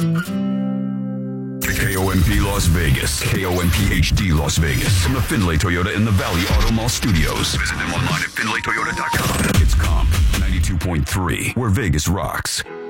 KOMP Las Vegas. KOMP HD Las Vegas. From the Findlay Toyota in the Valley Auto Mall Studios. Visit them online at findlaytoyota.com. It's Comp 92.3, where Vegas rocks.